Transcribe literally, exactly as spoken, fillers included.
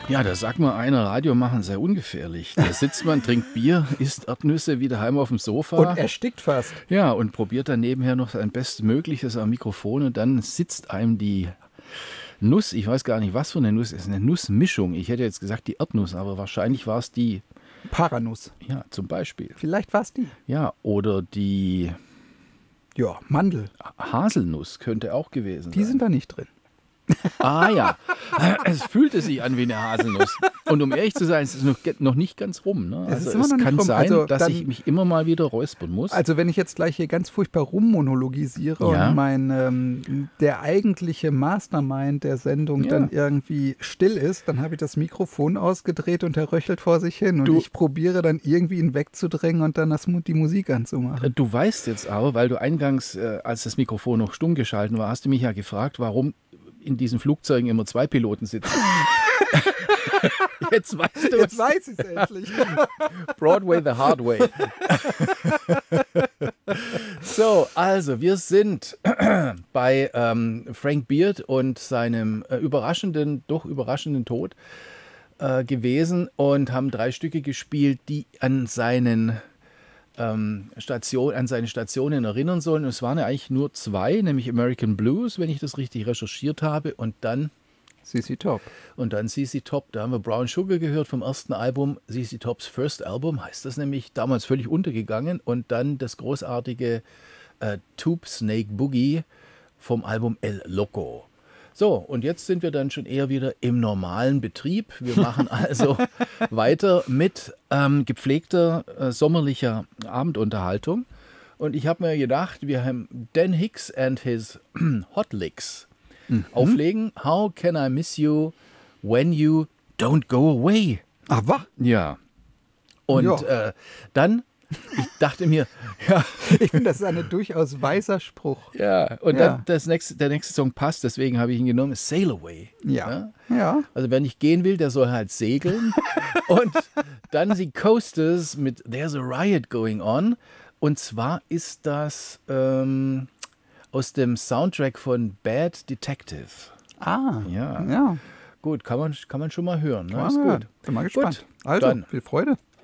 Ja, da sagt mal einer, Radio machen sei ungefährlich. Da sitzt man, trinkt Bier, isst Erdnüsse wie daheim auf dem Sofa. Und erstickt fast. Ja, und probiert dann nebenher noch sein Bestmögliches am Mikrofon und dann sitzt einem die Nuss, ich weiß gar nicht, was für eine Nuss, es ist eine Nussmischung. Ich hätte jetzt gesagt die Erdnuss, aber wahrscheinlich war es die Paranuss. Ja, zum Beispiel. Vielleicht war es die. Ja, oder die Ja, Mandel. Haselnuss könnte auch gewesen Die sein. sind da nicht drin. Ah ja, es fühlte sich an wie eine Haselnuss. Und um ehrlich zu sein, es ist noch, noch nicht ganz rum. Ne? Es Also ist immer es noch nicht kann rum. sein, Also dass dann- ich mich immer mal wieder räuspern muss. Also wenn ich jetzt gleich hier ganz furchtbar rummonologisiere Ja. und mein ähm, der eigentliche Mastermind der Sendung Ja. dann irgendwie still ist, dann habe ich das Mikrofon ausgedreht und er röchelt vor sich hin und Du- ich probiere dann irgendwie ihn wegzudrängen und dann das, Mu- die Musik anzumachen. Du weißt jetzt aber, weil du eingangs, äh, als das Mikrofon noch stumm geschalten war, hast du mich ja gefragt, warum in diesen Flugzeugen immer zwei Piloten sitzen. Jetzt weißt du, Jetzt was weiß ich es endlich. Broadway the hard way. So, also wir sind bei ähm, Frank Beard und seinem äh, überraschenden, doch überraschenden Tod äh, gewesen und haben drei Stücke gespielt, die an seinen ähm, Station, an seine Stationen erinnern sollen. Und es waren ja eigentlich nur zwei, nämlich American Blues, wenn ich das richtig recherchiert habe, und dann C C Top. und dann C C Top, da haben wir Brown Sugar gehört vom ersten Album, C C Tops First Album, heißt das nämlich, damals völlig untergegangen. Und dann das großartige äh, Tube Snake Boogie vom Album El Loco. So, und jetzt sind wir dann schon eher wieder im normalen Betrieb. Wir machen also weiter mit ähm, gepflegter äh, sommerlicher Abendunterhaltung. Und ich habe mir gedacht, wir haben Dan Hicks and his Hot Licks auflegen. How can I miss you when you don't go away? Ach, was? Ja. Und Ja. Äh, dann, ich dachte mir, ja, Ich finde, das ist ein durchaus weiser Spruch. ja, und Ja. dann das nächste, der nächste Song passt, deswegen habe ich ihn genommen, Sail Away. Ja. Ja. Also wer nicht gehen will, der soll halt segeln. Und dann die Coasters mit There's a Riot Going On. Und zwar ist das ähm, aus dem Soundtrack von Bad Detective. Ah. Ja. Ja. Gut, kann man, kann man schon mal hören. Ne? Ah, Ist ja. gut. Bin mal gespannt. Gut, Also, dann viel Freude.